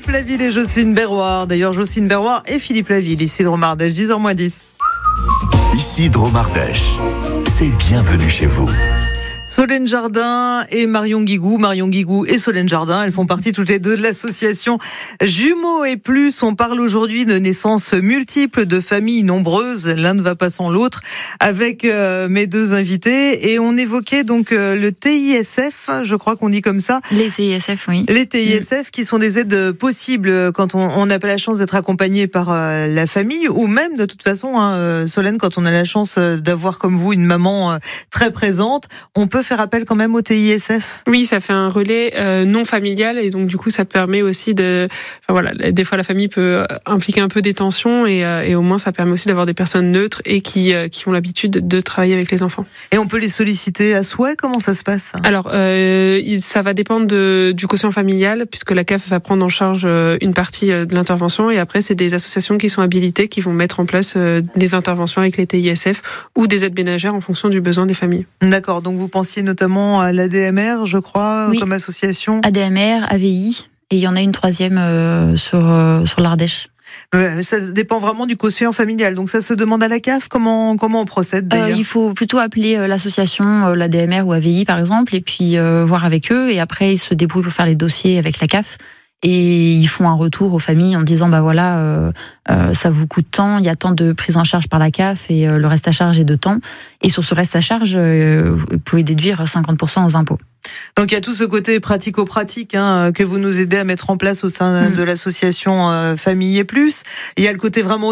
Philippe Laville et Jocelyne Berroir. D'ailleurs, Jocelyne Berroir et Philippe Laville, ici Dromardèche, 10h-10. Ici Dromardèche, c'est bienvenue chez vous. Solène Jardin et Marion Guigou. Marion Guigou et Solène Jardin, elles font partie toutes les deux de l'association Jumeaux et Plus. On parle aujourd'hui de naissances multiples, de familles nombreuses. L'un ne va pas sans l'autre avec mes deux invités. Et on évoquait donc le TISF, je crois qu'on dit comme ça. Les TISF, oui. Les TISF qui sont des aides possibles quand on n'a pas la chance d'être accompagné par la famille ou même de toute façon, Solène, quand on a la chance d'avoir comme vous une maman très présente, on peut faire appel quand même au TISF. Oui, ça fait un relais non familial et donc du coup ça permet aussi de... Enfin, voilà, des fois la famille peut impliquer un peu des tensions et au moins ça permet aussi d'avoir des personnes neutres et qui ont l'habitude de travailler avec les enfants. Et on peut les solliciter à souhait? Comment ça se passe? Alors, ça va dépendre du quotient familial puisque la CAF va prendre en charge une partie de l'intervention et après c'est des associations qui sont habilitées qui vont mettre en place des interventions avec les TISF ou des aides ménagères en fonction du besoin des familles. D'accord, donc vous pensiez notamment à l'ADMR, je crois, oui, comme association. ADMR, AVI, et il y en a une troisième sur l'Ardèche. Ça dépend vraiment du quotient familial. Donc ça se demande à la CAF. Comment on procède d'ailleurs? Il faut plutôt appeler l'association, l'ADMR ou AVI par exemple, et puis voir avec eux. Et après, ils se débrouillent pour faire les dossiers avec la CAF. Et ils font un retour aux familles en disant bah voilà, ça vous coûte tant, il y a tant de prise en charge par la CAF et le reste à charge est de tant. Et sur ce reste à charge, vous pouvez déduire 50% aux impôts. Donc il y a tout ce côté pratico-pratique que vous nous aidez à mettre en place au sein de l'association Famille et Plus. Il y a le côté vraiment